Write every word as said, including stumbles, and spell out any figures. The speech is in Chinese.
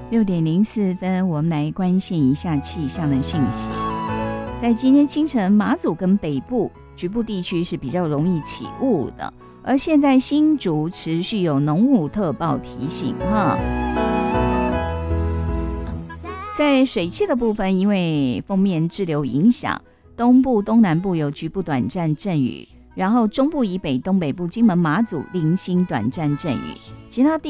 六点零四分，我们来关心一下气象的讯息。在今天清晨，马祖跟北部局部地区是比较容易起雾的，而现在新竹持续有浓雾特报提醒哈。在水汽的部分，因为锋面滞留影响，东部、东南部有局部短暂阵雨，然后中部以北、东北部、金门、马祖零星短暂阵雨，其他地